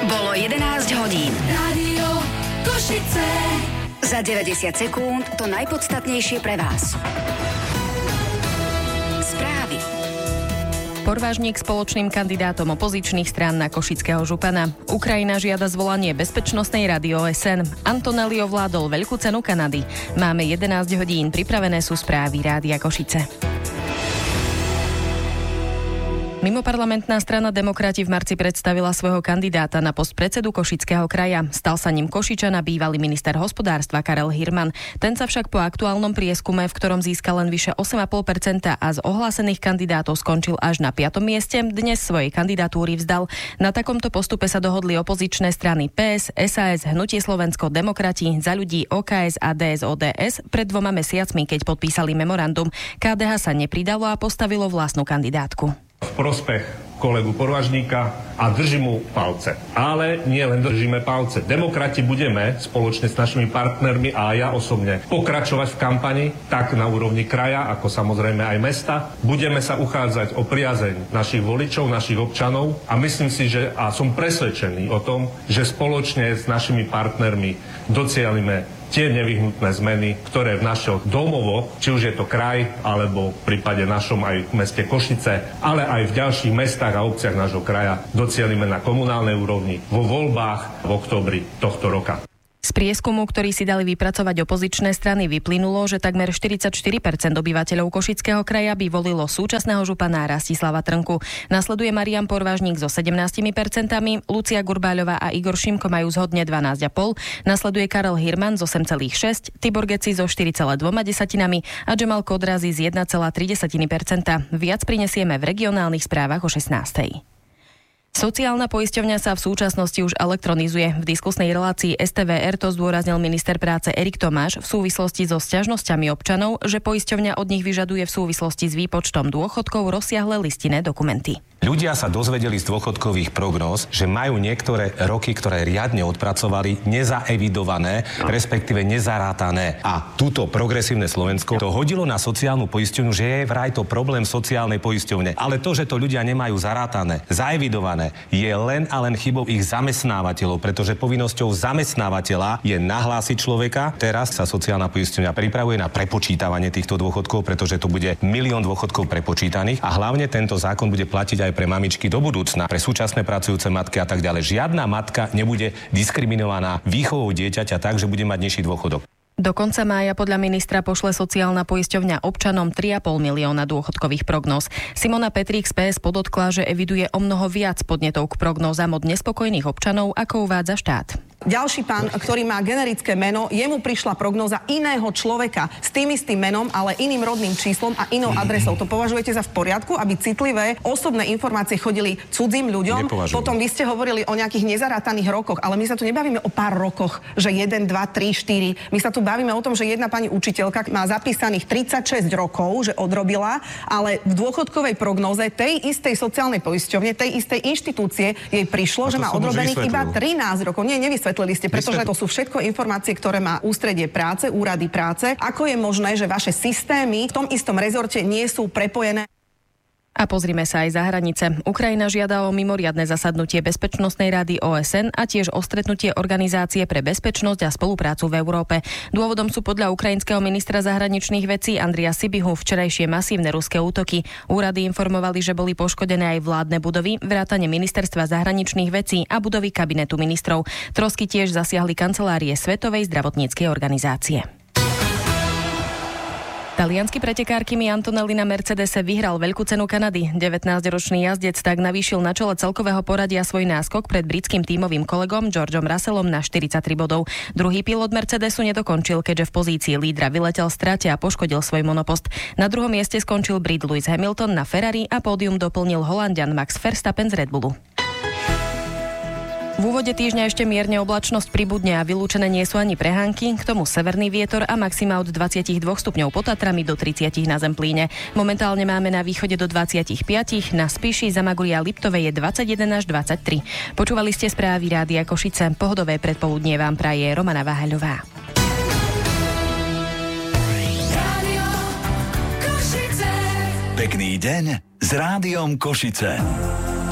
Bolo 11 hodín. Rádio Košice. Za 90 sekúnd to najpodstatnejšie pre vás. Správy. Porvážnik spoločným kandidátom opozičných strán na košického župana. Ukrajina žiada zvolanie Bezpečnostnej rady OSN. Antonelli ovládol veľkú cenu Kanady. Máme 11 hodín, pripravené sú správy Rádia Košice. Mimoparlamentná strana Demokrati v marci predstavila svojho kandidáta na post predsedu Košického kraja. Stal sa ním Košičan a bývalý minister hospodárstva Karel Hirman. Ten sa však po aktuálnom prieskume, v ktorom získal len vyše 8,5% a z ohlásených kandidátov skončil až na 5. mieste, dnes svojej kandidatúry vzdal. Na takomto postupe sa dohodli opozičné strany PS, SAS, Hnutie Slovensko, Demokrati, Za ľudí, OKS a DS-ODS pred 2 mesiacmi, keď podpísali memorandum. KDH sa nepridalo a postavilo vlastnú kandidátku. V prospech kolegu Porvážníka a držím mu palce. Ale nie len držíme palce. Demokrati budeme spoločne s našimi partnermi a ja osobne pokračovať v kampani, tak na úrovni kraja, ako samozrejme aj mesta. Budeme sa uchádzať o priazeň našich voličov, našich občanov a myslím si, že a som presvedčený o tom, že spoločne s našimi partnermi docielime tie nevyhnutné zmeny, ktoré v našom domovo, či už je to kraj, alebo v prípade našom aj v meste Košice, ale aj v ďalších mestách a obciach nášho kraja docielime na komunálnej úrovni vo voľbách v októbri tohto roka. Z prieskumu, ktorý si dali vypracovať opozičné strany, vyplynulo, že takmer 44% obyvateľov Košického kraja by volilo súčasného župana Rastislava Trnku. Nasleduje Marián Porvážnik so 17%, Lucia Gurbáľová a Igor Šimko majú zhodne 12,5%, nasleduje Karel Hirman z 8,6%, Tibor Geci so 4,2% a Džemal Kodrazi z 1,3%. Viac prinesieme v regionálnych správach o 16:00. Sociálna poisťovňa sa v súčasnosti už elektronizuje. V diskusnej relácii STVR to zdôraznil minister práce Erik Tomáš v súvislosti so sťažnosťami občanov, že poisťovňa od nich vyžaduje v súvislosti s výpočtom dôchodkov rozsiahle listinné dokumenty. Ľudia sa dozvedeli z dôchodkových prognóz, že majú niektoré roky, ktoré riadne odpracovali, nezaevidované, respektíve nezarátané. A túto progresívne Slovensko to hodilo na sociálnu poisťovňu, že je vraj to problém sociálnej poisťovne. Ale to, že to ľudia nemajú zarátané, zaevidované, je len a len chybou ich zamestnávateľov, pretože povinnosťou zamestnávateľa je nahlásiť človeka. Teraz sa sociálna poisťovňa pripravuje na prepočítavanie týchto dôchodkov, pretože to bude 1 000 000 dôchodkov prepočítaných a hlavne tento zákon bude platiť aj pre mamičky do budúcna, pre súčasné pracujúce matky a tak ďalej. Žiadna matka nebude diskriminovaná výchovou dieťaťa tak, že bude mať nižší dôchodok. Do konca mája podľa ministra pošle sociálna poisťovňa občanom 3,5 milióna dôchodkových prognóz. Simona Petrík z PS podotkla, že eviduje omnoho viac podnetov k prognózam od nespokojných občanov, ako uvádza štát. Ďalší pán, ktorý má generické meno, jemu prišla prognóza iného človeka s tým istým menom, ale iným rodným číslom a inou adresou. To považujete za v poriadku, aby citlivé osobné informácie chodili cudzím ľuďom? Nepovažujem. Potom vy ste hovorili o nejakých nezarátaných rokoch, ale my sa tu nebavíme o pár rokoch, že 1, 2, 3, 4. My sa tu bavíme o tom, že jedna pani učiteľka má zapísaných 36 rokov, že odrobila, ale v dôchodkovej prognóze tej istej sociálnej poisťovne, tej istej inštitúcie jej prišlo, že má odrobených iba 13 rokov. Nie, nevysvetlili ste, pretože to sú všetko informácie, ktoré má ústredie práce, úrady práce. Ako je možné, že vaše systémy v tom istom rezorte nie sú prepojené? A pozrime sa aj za hranice. Ukrajina žiada o mimoriadne zasadnutie Bezpečnostnej rady OSN a tiež o stretnutie Organizácie pre bezpečnosť a spoluprácu v Európe. Dôvodom sú podľa ukrajinského ministra zahraničných vecí Andria Sybihu včerajšie masívne ruské útoky. Úrady informovali, že boli poškodené aj vládne budovy, vrátane ministerstva zahraničných vecí a budovy kabinetu ministrov. Trosky tiež zasiahli kancelárie Svetovej zdravotníckej organizácie. Taliansky pretekár Kimi Antonelli na Mercedese vyhral veľkú cenu Kanady. 19-ročný jazdec tak navýšil na čele celkového poradia svoj náskok pred britským tímovým kolegom Georgeom Russellom na 43 bodov. Druhý pilot Mercedesu nedokončil, keďže v pozícii lídra vyletel v strate a poškodil svoj monopost. Na druhom mieste skončil Brit Lewis Hamilton na Ferrari a pódium doplnil Holanďan Max Verstappen z Red Bullu. V úvode týždňa ešte mierne oblačnosť pribudne a vylúčené nie sú ani prehánky, k tomu severný vietor a maxima od 22 stupňov pod Tatrami do 30 na Zemplíne. Momentálne máme na východe do 25, na Spiši, Zamaguri a Liptove je 21 až 23. Počúvali ste správy Rádia Košice. Pohodové predpoludnie vám praje Romana Váhaľová. Pekný deň s Rádiom Košice.